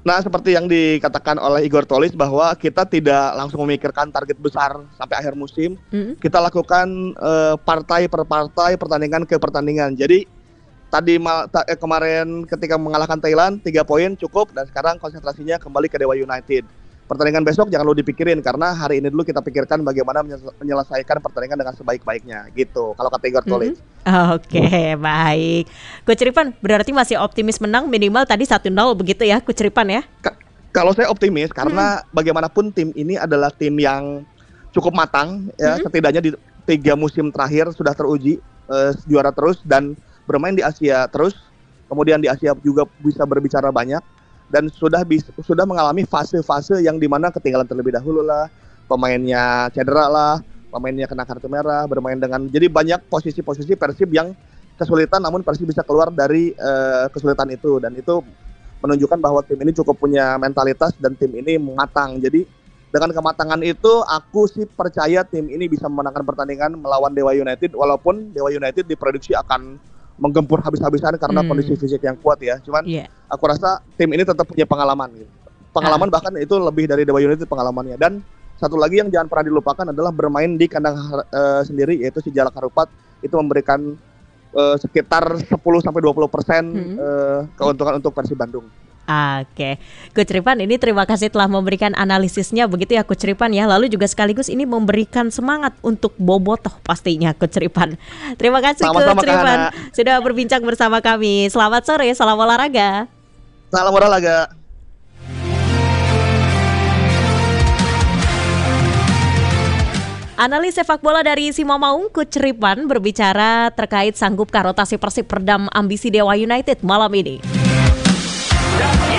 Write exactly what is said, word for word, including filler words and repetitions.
Nah, seperti yang dikatakan oleh Igor Tolis bahwa kita tidak langsung memikirkan target besar sampai akhir musim. Mm-hmm. Kita lakukan uh, partai per partai, pertandingan ke pertandingan. Jadi tadi mal, ta, eh, kemarin ketika mengalahkan Thailand tiga poin cukup, dan sekarang konsentrasinya kembali ke Dewa United. Pertandingan besok jangan lu dipikirin, karena hari ini dulu kita pikirkan bagaimana menyelesaikan pertandingan dengan sebaik-baiknya gitu. Kalau kata Igor Tolis. Mm-hmm. Oke, okay, baik. Coach Ripan berarti masih optimis menang minimal tadi satu nol begitu ya, Coach Ripan ya? K- kalau saya optimis karena mm-hmm. bagaimanapun tim ini adalah tim yang cukup matang ya, mm-hmm. setidaknya di tiga musim terakhir sudah teruji uh, juara terus dan bermain di Asia terus. Kemudian di Asia juga bisa berbicara banyak. Dan sudah bis, sudah mengalami fase-fase yang dimana ketinggalan terlebih dahulu lah, pemainnya cedera lah, pemainnya kena kartu merah, bermain dengan, jadi banyak posisi-posisi Persib yang kesulitan, namun Persib bisa keluar dari uh, kesulitan itu, dan itu menunjukkan bahwa tim ini cukup punya mentalitas dan tim ini matang. Jadi dengan kematangan itu aku sih percaya tim ini bisa memenangkan pertandingan melawan Dewa United, walaupun Dewa United diprediksi akan menggempur habis-habisan karena hmm. kondisi fisik yang kuat ya. Cuman yeah. aku rasa tim ini tetap punya pengalaman gitu. Pengalaman ah. bahkan itu lebih dari Dewa United pengalamannya. Dan satu lagi yang jangan pernah dilupakan adalah bermain di kandang uh, sendiri, yaitu si Jalak Harupat. Itu memberikan uh, sekitar sepuluh sampai dua puluh persen hmm. uh, keuntungan untuk Persib Bandung. Oke, Coach Ripan ini terima kasih telah memberikan analisisnya begitu ya Coach Ripan ya. Lalu juga sekaligus ini memberikan semangat untuk Bobotoh pastinya Coach Ripan. Terima kasih Coach Ripan sudah berbincang bersama kami. Selamat sore, salam olahraga. Salam olahraga. Analis sepak bola dari Simamaung, Coach Ripan berbicara terkait sanggupkah rotasi Persib peredam ambisi Dewa United malam ini.